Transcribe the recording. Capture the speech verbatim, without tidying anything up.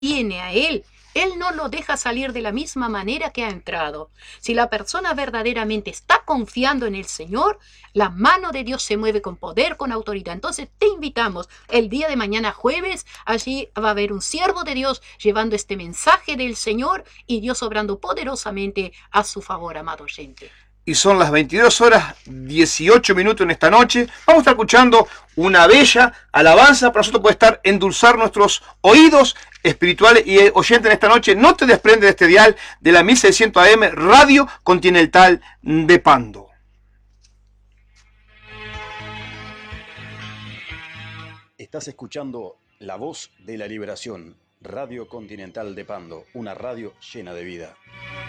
viene a Él, Él no lo deja salir de la misma manera que ha entrado. Si la persona verdaderamente está confiando en el Señor, la mano de Dios se mueve con poder, con autoridad. Entonces te invitamos el día de mañana jueves, allí va a haber un siervo de Dios llevando este mensaje del Señor y Dios obrando poderosamente a su favor, amado oyente. Y son las veintidós horas dieciocho minutos en esta noche. Vamos a estar escuchando una bella alabanza para nosotros puede estar endulzar nuestros oídos espirituales y oyentes en esta noche. No te desprende de este dial de la mil seiscientos A M Radio Continental de Pando. Estás escuchando La Voz de la Liberación, Radio Continental de Pando, una radio llena de vida.